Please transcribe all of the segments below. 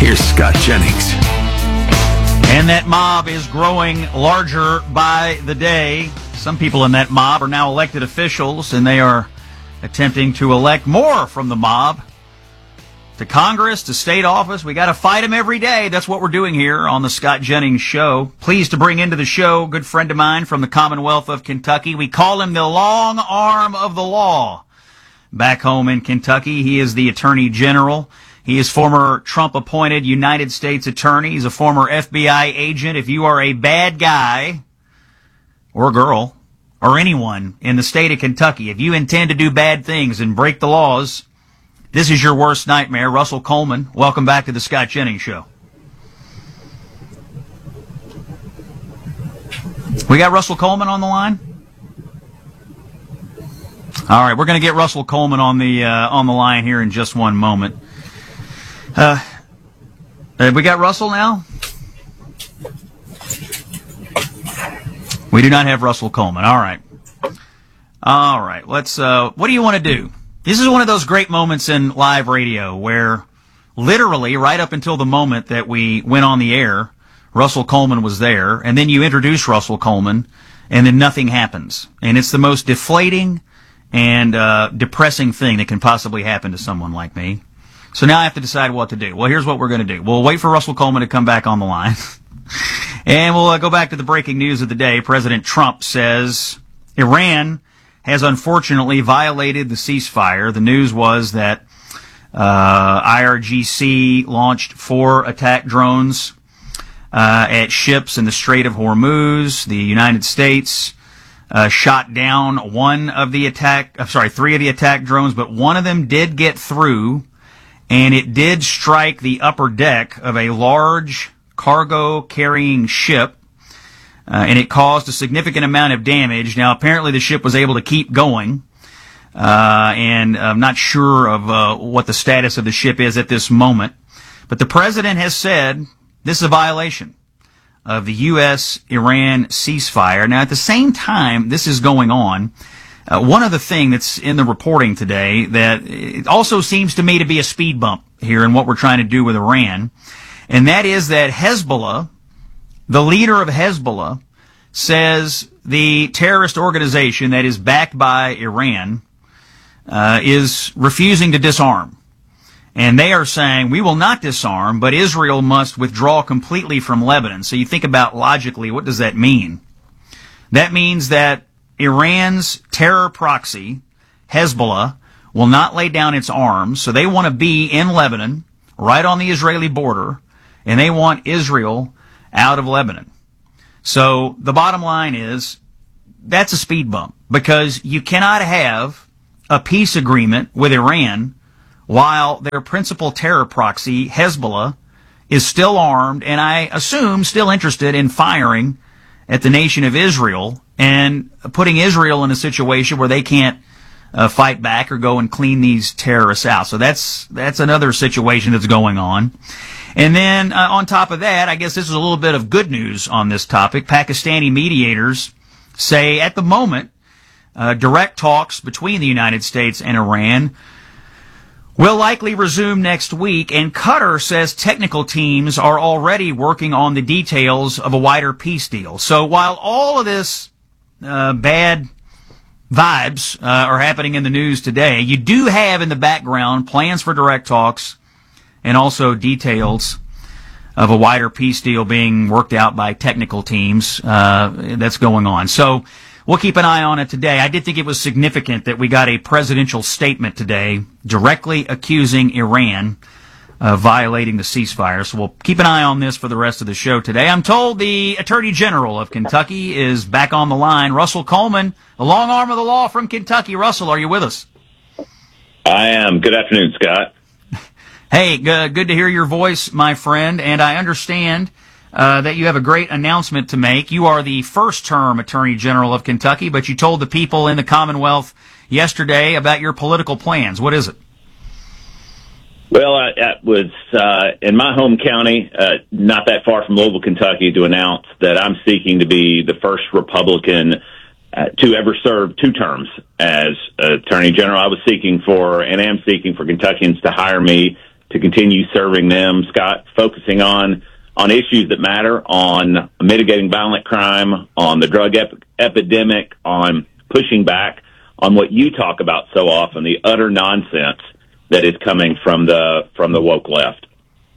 Here's Scott Jennings. And that mob is growing larger by the day. Some people in that mob are now elected officials, and they are attempting to elect more from the mob to Congress, to state office. We got to fight them every day. That's what we're doing here on the Scott Jennings Show. Pleased to bring into the show a good friend of mine from the Commonwealth of Kentucky. We call him the long arm of the law. Back home in Kentucky, he is the Attorney General. He is former Trump-appointed United States Attorney. He's a former FBI agent. If you are a bad guy or girl or anyone in the state of Kentucky, if you intend to do bad things and break the laws, this is your worst nightmare. Russell Coleman, welcome back to the Scott Jennings Show. We got Russell Coleman on the line? All right, we're going to get Russell Coleman on the line here in just one moment. We got Russell now? We do not have Russell Coleman. All right. All right. Let's, what do you want to do? This is one of those great moments in live radio where literally right up until the moment that we went on the air, Russell Coleman was there, and then you introduce Russell Coleman, and then nothing happens. And it's the most deflating and depressing thing that can possibly happen to someone like me. So now I have to decide what to do. Well, here's what we're going to do. We'll wait for Russell Coleman to come back on the line. And we'll go back to the breaking news of the day. President Trump says Iran has unfortunately violated the ceasefire. The news was that IRGC launched 4 attack drones at ships in the Strait of Hormuz. The United States shot down 3 of the attack drones, but one of them did get through, and it did strike the upper deck of a large cargo-carrying ship, and it caused a significant amount of damage. Now, apparently the ship was able to keep going, and I'm not sure of what the status of the ship is at this moment. But the president has said this is a violation of the U.S.-Iran ceasefire. Now, at the same time this is going on, one other thing that's in the reporting today that it also seems to me to be a speed bump here in what we're trying to do with Iran, and that is that Hezbollah, the leader of Hezbollah, says the terrorist organization that is backed by Iran is refusing to disarm. And they are saying, we will not disarm, but Israel must withdraw completely from Lebanon. So you think about logically, what does that mean? That means that Iran's terror proxy, Hezbollah, will not lay down its arms, so they want to be in Lebanon, right on the Israeli border, and they want Israel out of Lebanon. So the bottom line is, that's a speed bump, because you cannot have a peace agreement with Iran while their principal terror proxy, Hezbollah, is still armed, and I assume still interested in firing at the nation of Israel and putting Israel in a situation where they can't fight back or go and clean these terrorists out. So that's another situation that's going on. And then on top of that, I guess this is a little bit of good news on this topic. Pakistani mediators say at the moment direct talks between the United States and Iran will likely resume next week, and Qatar says technical teams are already working on the details of a wider peace deal. So while all of this bad vibes are happening in the news today, you do have in the background plans for direct talks and also details of a wider peace deal being worked out by technical teams that's going on. So we'll keep an eye on it today. I did think it was significant that we got a presidential statement today directly accusing Iran of violating the ceasefire. So we'll keep an eye on this for the rest of the show today. I'm told the Attorney General of Kentucky is back on the line. Russell Coleman, the long arm of the law from Kentucky. Russell, are you with us? I am. Good afternoon, Scott. Hey, good to hear your voice, my friend, and I understand that you have a great announcement to make. You are the first-term Attorney General of Kentucky, but you told the people in the Commonwealth yesterday about your political plans. What is it? Well, I was in my home county, not that far from Louisville, Kentucky, to announce that I'm seeking to be the first Republican to ever serve 2 terms as Attorney General. I was seeking for, and am seeking for, Kentuckians to hire me to continue serving them, Scott, focusing on issues that matter, on mitigating violent crime, on the drug epidemic, on pushing back on what you talk about so often, the utter nonsense that is coming from the woke left.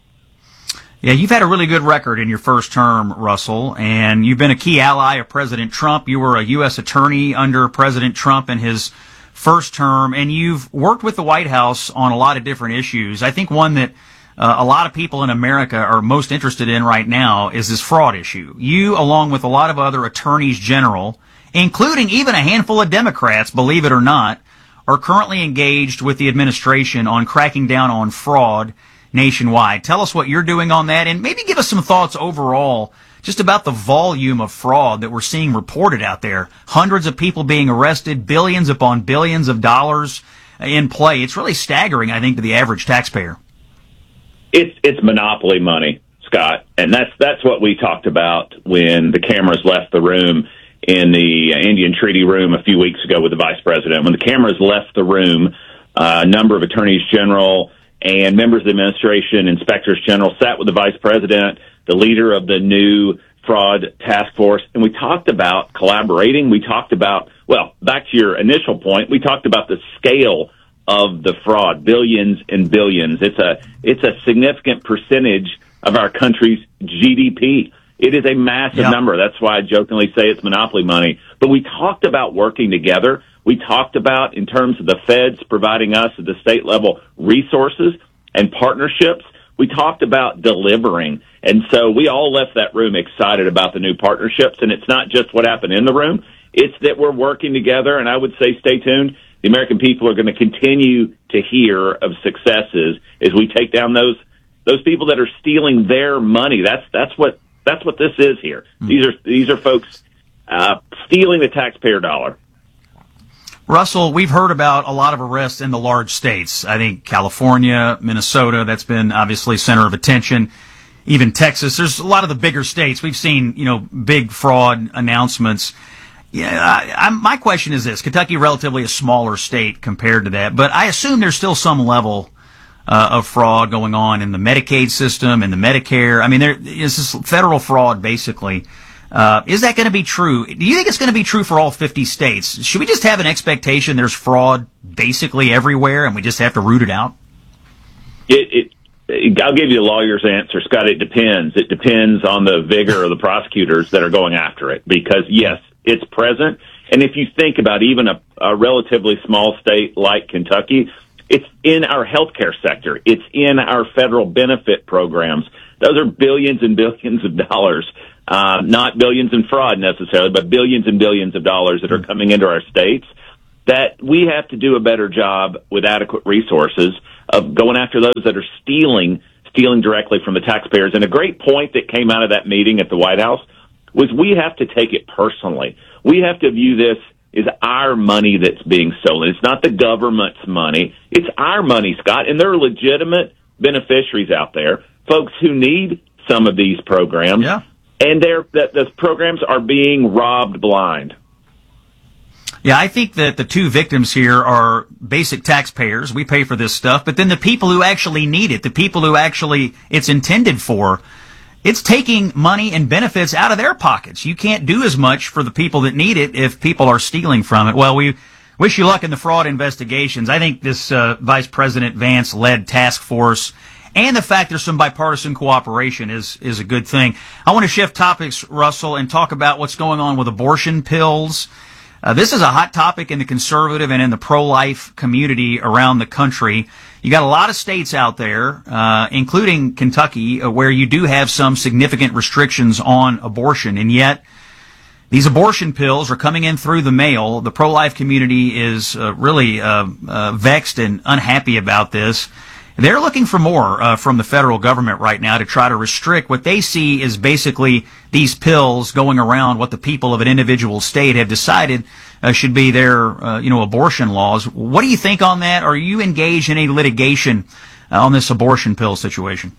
Yeah, you've had a really good record in your first term, Russell, and you've been a key ally of President Trump. You were a U.S. attorney under President Trump in his first term, and you've worked with the White House on a lot of different issues. I think one that a lot of people in America are most interested in right now is this fraud issue. You, along with a lot of other attorneys general, including even a handful of Democrats, believe it or not, are currently engaged with the administration on cracking down on fraud nationwide. Tell us what you're doing on that, and maybe give us some thoughts overall just about the volume of fraud that we're seeing reported out there. Hundreds of people being arrested, billions upon billions of dollars in play. It's really staggering, I think, to the average taxpayer. It's monopoly money, Scott, and that's what we talked about when the cameras left the room in the Indian Treaty Room a few weeks ago with the Vice President. When the cameras left the room, a number of attorneys general and members of the administration, inspectors general, sat with the Vice President, the leader of the new fraud task force, and we talked about collaborating. We talked about, well, back to your initial point, we talked about the scale of the fraud, billions and billions. It's a significant percentage of our country's GDP. It is a massive number. That's why I jokingly say it's monopoly money. But we talked about working together. We talked about, in terms of the feds providing us at the state level resources and partnerships, we talked about delivering. And so we all left that room excited about the new partnerships. And it's not just what happened in the room. It's that we're working together. And I would say stay tuned. The American people are going to continue to hear of successes as we take down those people that are stealing their money. That's what this is here. These are folks stealing the taxpayer dollar. Russell, we've heard about a lot of arrests in the large states. I think California, Minnesota, that's been obviously center of attention. Even Texas. There's a lot of the bigger states. We've seen, big fraud announcements. Yeah, my question is this. Kentucky, relatively a smaller state compared to that, but I assume there's still some level of fraud going on in the Medicaid system and the Medicare. I mean, there is this federal fraud, basically. Is that going to be true? Do you think it's going to be true for all 50 states? Should we just have an expectation there's fraud basically everywhere and we just have to root it out? I'll give you a lawyer's answer, Scott. It depends. It depends on the vigor of the prosecutors that are going after it. Because, yes, it's present. And if you think about even a relatively small state like Kentucky, it's in our healthcare sector. It's in our federal benefit programs. Those are billions and billions of dollars. Not billions in fraud necessarily, but billions and billions of dollars that are coming into our states, that we have to do a better job with adequate resources of going after those that are stealing directly from the taxpayers. And a great point that came out of that meeting at the White House was we have to take it personally. We have to view this as our money that's being stolen. It's not the government's money. It's our money, Scott. And there are legitimate beneficiaries out there, folks who need some of these programs. Yeah. And those programs are being robbed blind. Yeah, I think that the two victims here are basic taxpayers. We pay for this stuff. But then the people who actually need it, the people who actually it's intended for, it's taking money and benefits out of their pockets. You can't do as much for the people that need it if people are stealing from it. Well, we wish you luck in the fraud investigations. I think this Vice President Vance-led task force and the fact there's some bipartisan cooperation is a good thing. I want to shift topics, Russell, and talk about what's going on with abortion pills. This is a hot topic in the conservative and in the pro-life community around the country. You got a lot of states out there, including Kentucky, where you do have some significant restrictions on abortion, and yet these abortion pills are coming in through the mail. The pro-life community is really vexed and unhappy about this. They're looking for more from the federal government right now to try to restrict what they see as basically these pills going around what the people of an individual state have decided should be their abortion laws. What do you think on that? Are you engaged in any litigation on this abortion pill situation?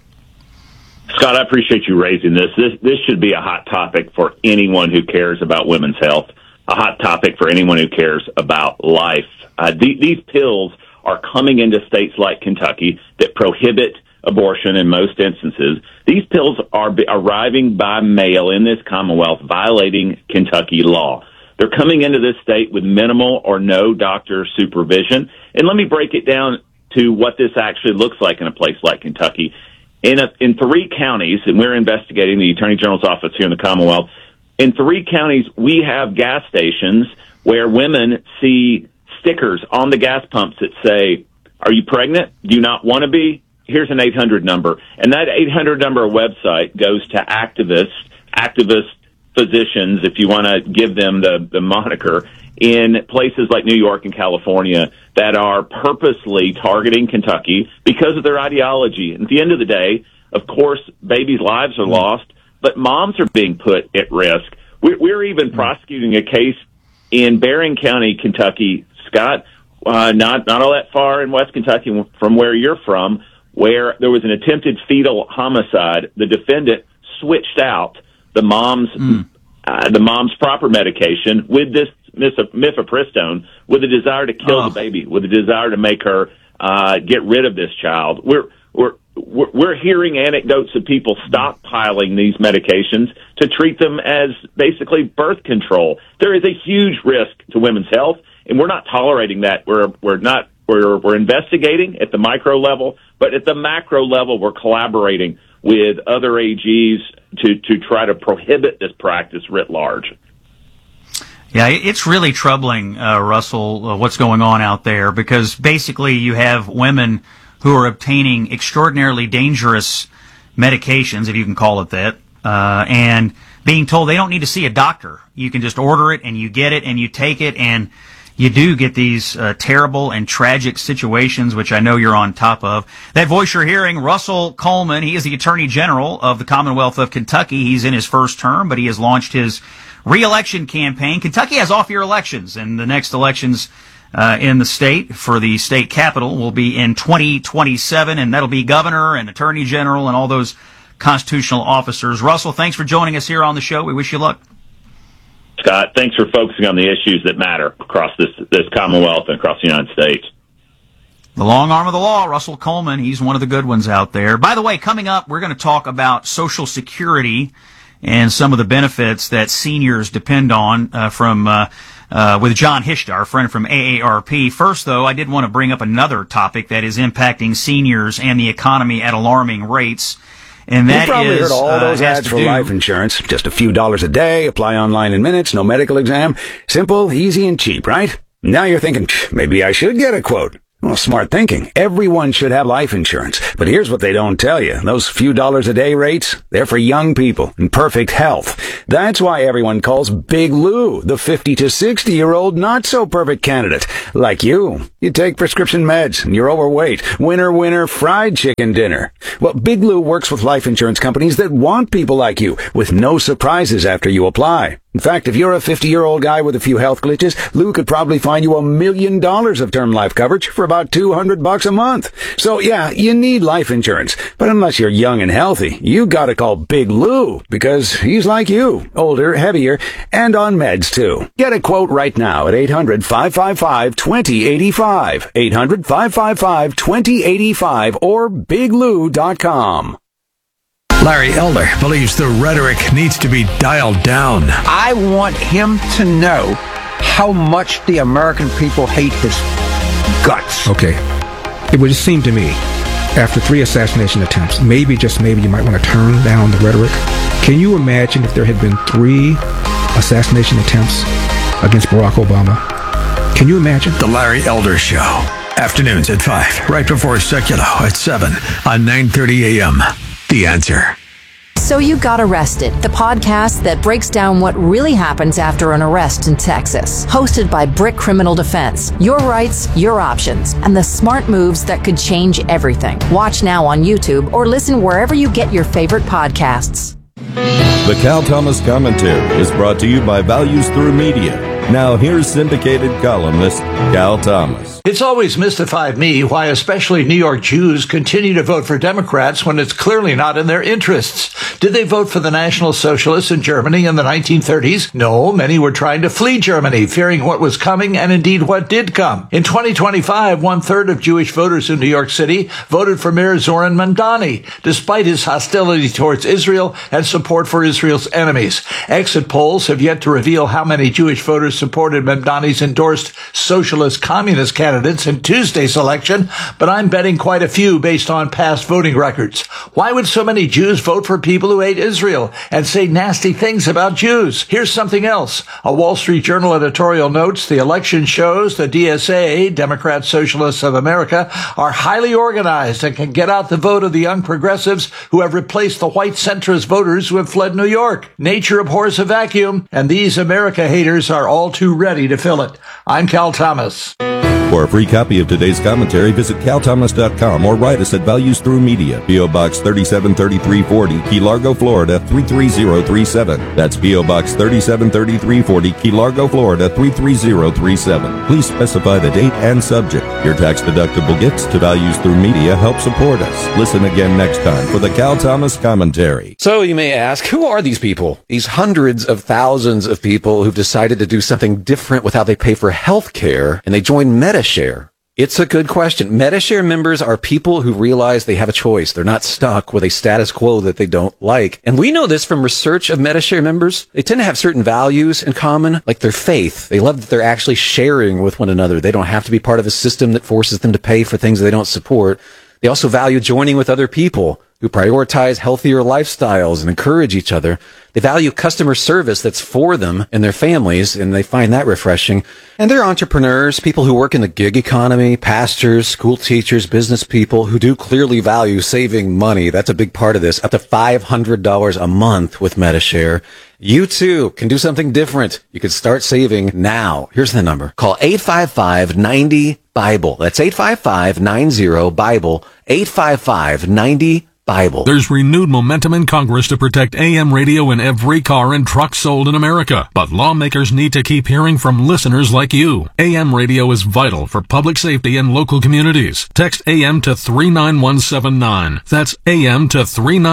Scott, I appreciate you raising this. This should be a hot topic for anyone who cares about women's health, a hot topic for anyone who cares about life. These pills are coming into states like Kentucky that prohibit abortion in most instances. These pills are arriving by mail in this Commonwealth, violating Kentucky law. They're coming into this state with minimal or no doctor supervision. And let me break it down to what this actually looks like in a place like Kentucky. In 3 counties, and we're investigating the Attorney General's office here in the Commonwealth, in 3 counties, we have gas stations where women see stickers on the gas pumps that say, "Are you pregnant? Do you not want to be? Here's an 800 number." And that 800 number website goes to activist physicians, if you want to give them the moniker, in places like New York and California that are purposely targeting Kentucky because of their ideology. And at the end of the day, of course, babies' lives are lost, but moms are being put at risk. We're even prosecuting a case in Barron County, Kentucky, Scott, not all that far in West Kentucky from where you're from, where there was an attempted fetal homicide. The defendant switched out the mom's proper medication with this mifepristone, with a desire to kill the baby, with a desire to make her get rid of this child. We're hearing anecdotes of people stockpiling these medications to treat them as basically birth control. There is a huge risk to women's health, and we're not tolerating that. We're investigating at the micro level, but at the macro level, we're collaborating with other AGs to try to prohibit this practice writ large. Yeah, it's really troubling, Russell, what's going on out there, because basically you have women who are obtaining extraordinarily dangerous medications, if you can call it that, and being told they don't need to see a doctor. You can just order it and you get it and you take it, and you do get these terrible and tragic situations, which I know you're on top of. That voice you're hearing, Russell Coleman, he is the Attorney General of the Commonwealth of Kentucky. He's in his first term, but he has launched his re-election campaign. Kentucky has off-year elections, and the next elections in the state for the state capital will be in 2027, and that'll be governor and attorney general and all those constitutional officers. Russell, thanks for joining us here on the show. We wish you luck. Scott, thanks for focusing on the issues that matter across this Commonwealth and across the United States. The long arm of the law, Russell Coleman, he's one of the good ones out there. By the way, coming up, we're going to talk about Social Security and some of the benefits that seniors depend on with John Hishtar, a friend from AARP. First, though, I did want to bring up another topic that is impacting seniors and the economy at alarming rates. And that you probably heard all those ads for life insurance. Just a few dollars a day, apply online in minutes, no medical exam. Simple, easy, and cheap, right? Now you're thinking, maybe I should get a quote. Well, smart thinking. Everyone should have life insurance. But here's what they don't tell you. Those few dollars a day rates, they're for young people in perfect health. That's why everyone calls Big Lou the 50 to 60-year-old not-so-perfect candidate. Like you. You take prescription meds and you're overweight. Winner, winner, fried chicken dinner. Well, Big Lou works with life insurance companies that want people like you with no surprises after you apply. In fact, if you're a 50-year-old guy with a few health glitches, Lou could probably find you $1 million of term life coverage for about $200 a month. So yeah, you need life insurance. But unless you're young and healthy, you gotta call Big Lou, because he's like you, older, heavier, and on meds too. Get a quote right now at 800-555-2085, 800-555-2085, or biglou.com. Larry Elder believes the rhetoric needs to be dialed down. I want him to know how much the American people hate his guts. Okay. It would just seem to me, after 3 assassination attempts, maybe, just maybe, you might want to turn down the rhetoric. Can you imagine if there had been 3 assassination attempts against Barack Obama? Can you imagine? The Larry Elder Show. Afternoons at 5, right before Seculo at 7 on 9:30 a.m. The Answer. So You Got Arrested, the podcast that breaks down what really happens after an arrest in Texas. Hosted by Brick Criminal Defense. Your rights, your options, and the smart moves that could change everything. Watch now on YouTube or listen wherever you get your favorite podcasts. The Cal Thomas Commentary is brought to you by Values Through Media. Now here's syndicated columnist Cal Thomas. It's always mystified me why especially New York Jews continue to vote for Democrats when it's clearly not in their interests. Did they vote for the National Socialists in Germany in the 1930s? No, many were trying to flee Germany, fearing what was coming and indeed what did come. In 2025, 1/3 of Jewish voters in New York City voted for Mayor Zoran Mamdani, despite his hostility towards Israel and support for Israel's enemies. Exit polls have yet to reveal how many Jewish voters supported Mamdani's endorsed socialist communist candidates in Tuesday's election, but I'm betting quite a few based on past voting records. Why would so many Jews vote for people who hate Israel and say nasty things about Jews? Here's something else. A Wall Street Journal editorial notes the election shows the DSA, Democrat Socialists of America, are highly organized and can get out the vote of the young progressives who have replaced the white centrist voters who have fled New York. Nature abhors a vacuum, and these America haters are all too ready to fill it. I'm Cal Thomas. For a free copy of today's commentary, visit calthomas.com or write us at Values Through Media, P.O. Box 373340, Key Largo, Florida 33037. That's P.O. Box 373340, Key Largo, Florida 33037. Please specify the date and subject. Your tax-deductible gifts to Values Through Media help support us. Listen again next time for the Cal Thomas Commentary. So you may ask, who are these people? These hundreds of thousands of people who've decided to do something different with how they pay for health care, and they join MetaShare. It's a good question. MetaShare members are people who realize they have a choice. They're not stuck with a status quo that they don't like. And we know this from research of MetaShare members. They tend to have certain values in common, like their faith. They love that they're actually sharing with one another. They don't have to be part of a system that forces them to pay for things they don't support. They also value joining with other people who prioritize healthier lifestyles and encourage each other. They value customer service that's for them and their families, and they find that refreshing. And they're entrepreneurs, people who work in the gig economy, pastors, school teachers, business people who do clearly value saving money. That's a big part of this. Up to $500 a month with MetaShare. You too can do something different. You can start saving now. Here's the number. Call 855-90-BIBLE. That's 855-90-BIBLE. 855-90-BIBLE. There's renewed momentum in Congress to protect AM radio in every car and truck sold in America. But lawmakers need to keep hearing from listeners like you. AM radio is vital for public safety in local communities. Text AM to 39179. That's AM to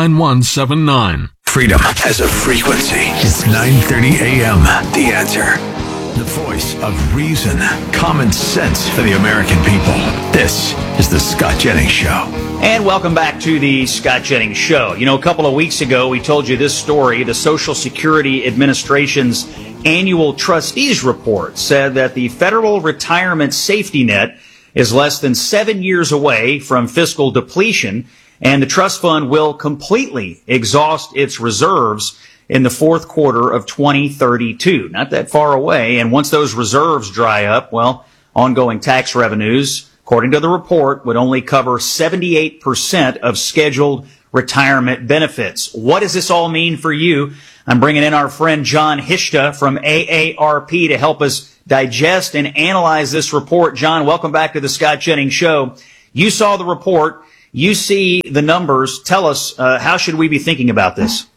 39179. Freedom has a frequency. It's 9:30 AM. The Answer. The voice of reason, common sense for the American people. This is the Scott Jennings Show. And welcome back to the Scott Jennings Show. You know, a couple of weeks ago, we told you this story. The Social Security Administration's annual trustees report said that the federal retirement safety net is less than 7 years away from fiscal depletion, and the trust fund will completely exhaust its reserves in the fourth quarter of 2032. Not that far away. And once those reserves dry up, well, ongoing tax revenues, according to the report, would only cover 78% of scheduled retirement benefits. What does this all mean for you? I'm bringing in our friend John Hishta from AARP to help us digest and analyze this report. John, welcome back to the Scott Jennings Show. You saw the report. You see the numbers. Tell us, how should we be thinking about this?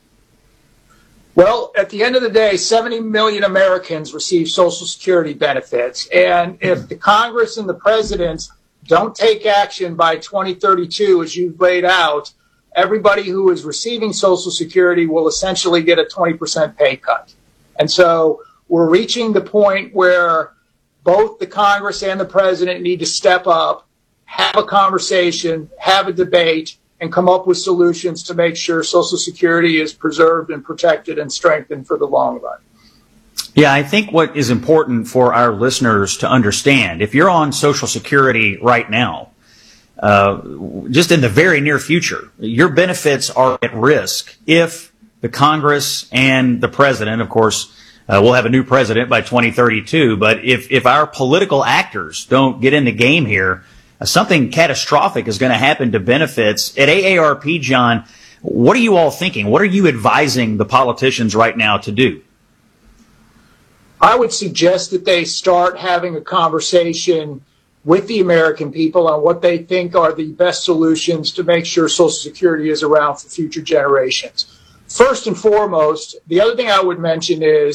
Well, at the end of the day, 70 million Americans receive Social Security benefits. And if the Congress and the president don't take action by 2032, as you've laid out, everybody who is receiving Social Security will essentially get a 20% pay cut. And so we're reaching the point where both the Congress and the president need to step up, have a conversation, have a debate, and come up with solutions to make sure Social Security is preserved and protected and strengthened for the long run. Yeah, I think what is important for our listeners to understand, if you're on Social Security right now, just in the very near future, your benefits are at risk if the Congress and the president, of course, we'll have a new president by 2032, but if our political actors don't get in the game here, something catastrophic is going to happen to benefits. At AARP, John, what are you all thinking? What are you advising the politicians right now to do? I would suggest that they start having a conversation with the American people on what they think are the best solutions to make sure Social Security is around for future generations. First and foremost, the other thing I would mention is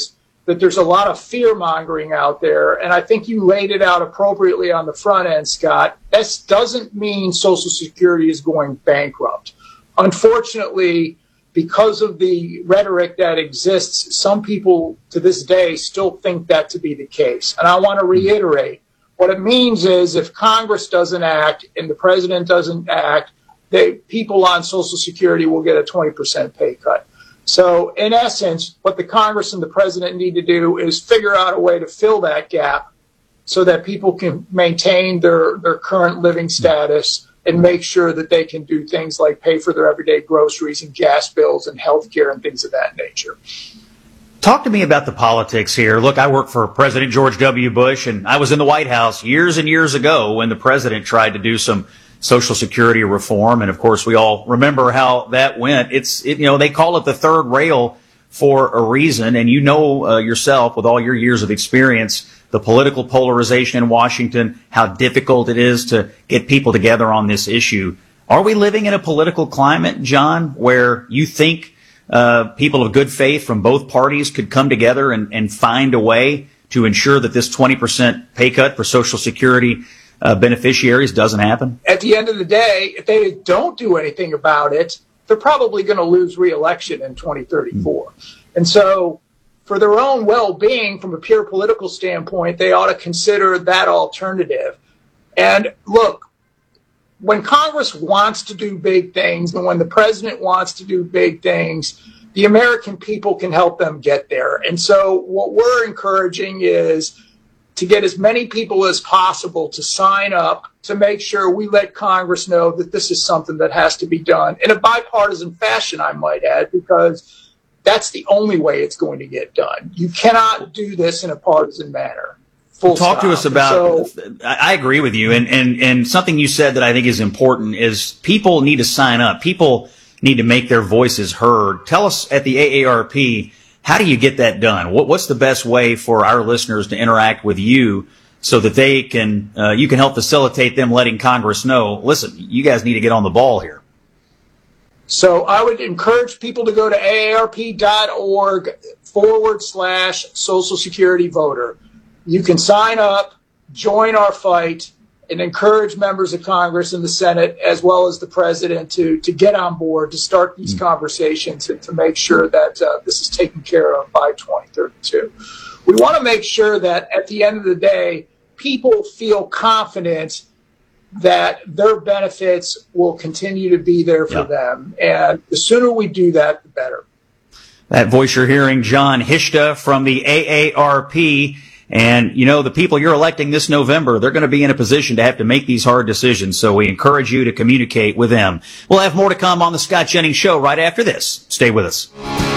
that there's a lot of fear-mongering out there, and I think you laid it out appropriately on the front end, Scott. This doesn't mean Social Security is going bankrupt. Unfortunately, because of the rhetoric that exists, some people to this day still think that to be the case. And I want to reiterate, what it means is if Congress doesn't act and the president doesn't act, people on Social Security will get a 20% pay cut. So in essence, what the Congress and the president need to do is figure out a way to fill that gap so that people can maintain their current living status and make sure that they can do things like pay for their everyday groceries and gas bills and health care and things of that nature. Talk to me about the politics here. Look, I work for President George W. Bush, and I was in the White House years and years ago when the president tried to do some Social Security reform, and of course we all remember how that went. They call it the third rail for a reason, and yourself with all your years of experience, the political polarization in Washington, how difficult it is to get people together on this issue. Are we living in a political climate, John, where you think people of good faith from both parties could come together and find a way to ensure that this 20% pay cut for Social Security beneficiaries doesn't happen? At the end of the day, if they don't do anything about it, they're probably going to lose re-election in 2034. And so for their own well-being, from a pure political standpoint, they ought to consider that alternative. And look, when Congress wants to do big things and when the president wants to do big things, the American people can help them get there. And so what we're encouraging is to get as many people as possible to sign up to make sure we let Congress know that this is something that has to be done in a bipartisan fashion, I might add, because that's the only way it's going to get done. You cannot do this in a partisan manner. Talk to us about, I agree with you, and something you said that I think is important is people need to sign up. People need to make their voices heard. Tell us at the AARP, how do you get that done? What's the best way for our listeners to interact with you so that they can, you can help facilitate them letting Congress know, listen, you guys need to get on the ball here? So I would encourage people to go to aarp.org/Social Security voter. You can sign up, join our fight, and encourage members of Congress and the Senate, as well as the president, to get on board, to start these conversations and to make sure that this is taken care of by 2032. We want to make sure that at the end of the day, people feel confident that their benefits will continue to be there for them. And the sooner we do that, the better. That voice you're hearing, John Hishta from the AARP. And, the people you're electing this November, they're going to be in a position to have to make these hard decisions. So we encourage you to communicate with them. We'll have more to come on the Scott Jennings Show right after this. Stay with us.